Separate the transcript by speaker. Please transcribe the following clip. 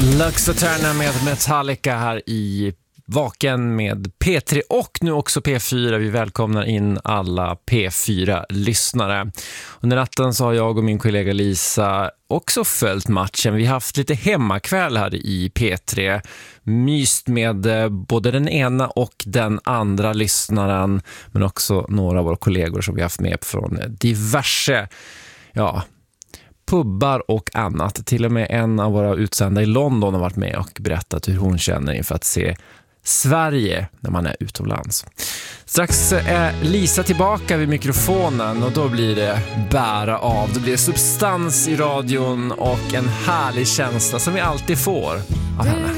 Speaker 1: Lux Eterna med Metallica här i Vaken med P3 och nu också P4. Vi välkomnar in alla P4-lyssnare. Under natten så har jag och min kollega Lisa också följt matchen. Vi har haft lite hemmakväll här i P3. Myst med både den ena och den andra lyssnaren, men också några av våra kollegor som vi har haft med från diverse pubbar och annat. Till och med en av våra utsända i London har varit med och berättat hur hon känner inför att se Sverige när man är utomlands. Strax är Lisa tillbaka vid mikrofonen och då blir det bära av. Det blir substans i radion och en härlig känsla som vi alltid får av henne.